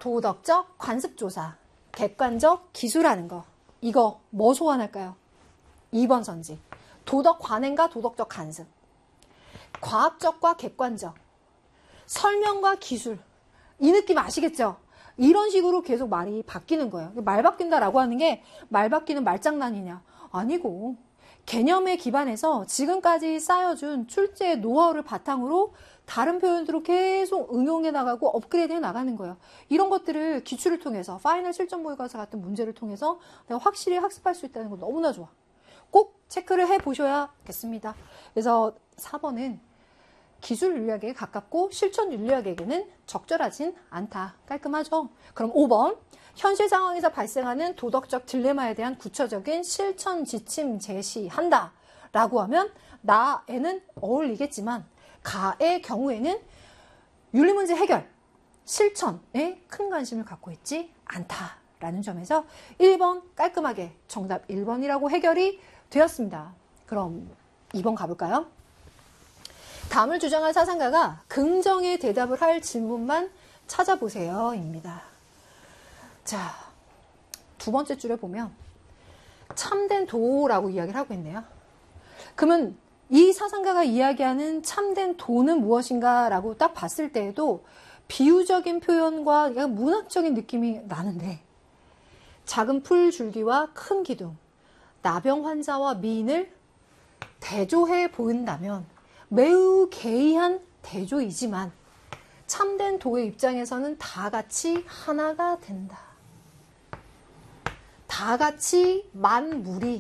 도덕적 관습조사, 객관적 기술하는 거. 이거 뭐 소환할까요? 2번 선지. 도덕 관행과 도덕적 관습. 과학적과 객관적. 설명과 기술. 이 느낌 아시겠죠? 이런 식으로 계속 말이 바뀌는 거예요. 말 바뀐다라고 하는 게 말 바뀌는 말장난이냐? 아니고 개념에 기반해서 지금까지 쌓여준 출제의 노하우를 바탕으로 다른 표현들로 계속 응용해 나가고 업그레이드해 나가는 거예요. 이런 것들을 기출을 통해서 파이널 실전 모의고사 같은 문제를 통해서 내가 확실히 학습할 수 있다는 거 너무나 좋아. 꼭 체크를 해보셔야겠습니다. 그래서 4번은 기술 윤리학에 가깝고 실천 윤리학에게는 적절하진 않다. 깔끔하죠? 그럼 5번. 현실 상황에서 발생하는 도덕적 딜레마에 대한 구체적인 실천 지침 제시한다. 라고 하면 나에는 어울리겠지만 가의 경우에는 윤리문제 해결, 실천에 큰 관심을 갖고 있지 않다라는 점에서 1번 깔끔하게 정답 1번이라고 해결이 되었습니다. 그럼 2번 가볼까요? 다음을 주장한 사상가가 긍정의 대답을 할 질문만 찾아보세요 입니다. 자, 두 번째 줄에 보면 참된 도라고 이야기를 하고 있네요. 그러면 이 사상가가 이야기하는 참된 도는 무엇인가 라고 딱 봤을 때에도 비유적인 표현과 약간 문학적인 느낌이 나는데 작은 풀줄기와 큰 기둥, 나병 환자와 미인을 대조해 보인다면 매우 개의한 대조이지만 참된 도의 입장에서는 다 같이 하나가 된다. 다 같이 만물이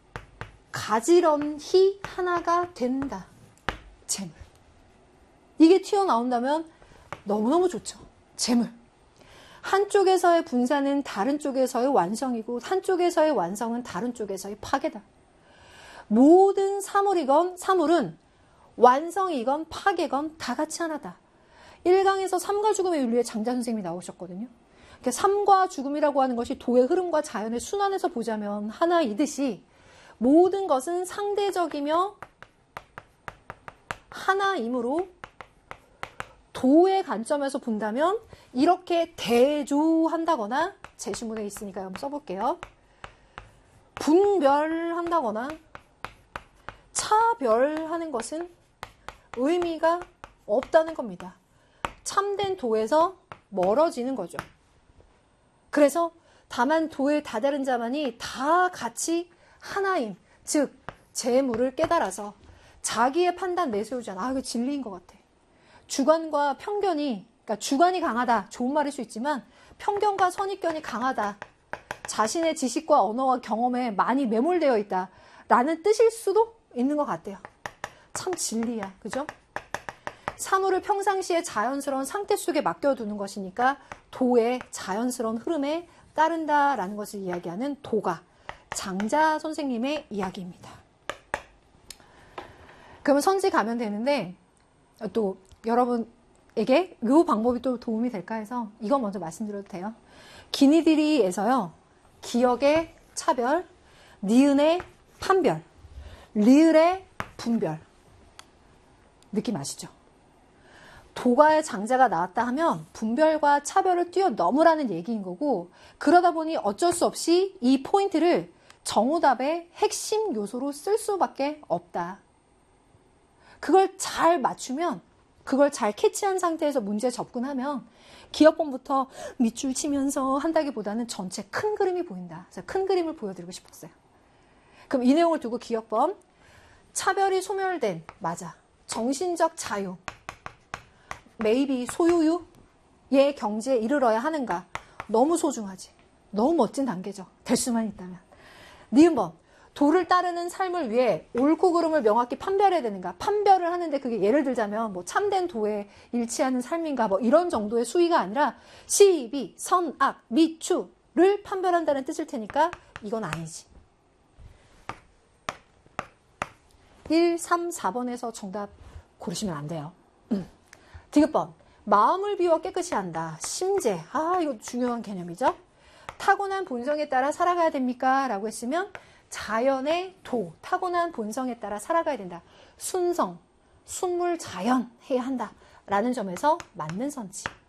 가지런히 하나가 된다. 재물. 이게 튀어나온다면 너무너무 좋죠. 재물. 한쪽에서의 분산은 다른 쪽에서의 완성이고 한쪽에서의 완성은 다른 쪽에서의 파괴다. 모든 사물은 완성이건 파괴건 다 같이 하나다. 1강에서 삶과 죽음의 윤리의 장자 선생님이 나오셨거든요. 그러니까 삶과 죽음이라고 하는 것이 도의 흐름과 자연의 순환에서 보자면 하나이듯이 모든 것은 상대적이며 하나이므로 도의 관점에서 본다면 이렇게 대조한다거나 제시문에 있으니까 한번 써볼게요. 분별한다거나 차별하는 것은 의미가 없다는 겁니다. 참된 도에서 멀어지는 거죠. 그래서 다만 도에 다다른 자만이 다 같이 하나임, 즉 재물을 깨달아서 자기의 판단 내세우지 않아. 이거 진리인 것 같아. 주관과 편견이, 그러니까 주관이 강하다, 좋은 말일 수 있지만 편견과 선입견이 강하다. 자신의 지식과 언어와 경험에 많이 매몰되어 있다. 라는 뜻일 수도 있는 것 같아요. 참 진리야. 그죠? 사물을 평상시에 자연스러운 상태 속에 맡겨두는 것이니까 도의 자연스러운 흐름에 따른다라는 것을 이야기하는 도가 장자 선생님의 이야기입니다. 그러면 선지 가면 되는데 또 여러분에게 이 방법이 또 도움이 될까 해서 이거 먼저 말씀드려도 돼요. 기니드리에서요. 기역의 차별, 니은의 판별, 리을의 분별. 느낌 아시죠? 도가의 장자가 나왔다 하면 분별과 차별을 뛰어넘으라는 얘기인 거고 그러다 보니 어쩔 수 없이 이 포인트를 정오답의 핵심 요소로 쓸 수밖에 없다. 그걸 잘 맞추면 그걸 잘 캐치한 상태에서 문제에 접근하면 기역본부터 밑줄 치면서 한다기보다는 전체 큰 그림이 보인다. 그래서 큰 그림을 보여드리고 싶었어요. 그럼 이 내용을 두고 기역본 차별이 소멸된 맞아. 정신적 자유 maybe 소유의 경지에 이르러야 하는가? 너무 소중하지. 너무 멋진 단계죠. 될 수만 있다면. 니은번 도를 따르는 삶을 위해 옳고 그름을 명확히 판별해야 되는가? 판별을 하는데 그게 예를 들자면 뭐 참된 도에 일치하는 삶인가 뭐 이런 정도의 수위가 아니라 시비, 선악, 미추를 판별한다는 뜻일 테니까 이건 아니지. 1, 3, 4번에서 정답 고르시면 안 돼요. 디귿번 마음을 비워 깨끗이 한다. 심재. 이거 중요한 개념이죠. 타고난 본성에 따라 살아가야 됩니까? 라고 했으면 자연의 도, 타고난 본성에 따라 살아가야 된다. 순성, 순물 자연 해야 한다. 라는 점에서 맞는 선지.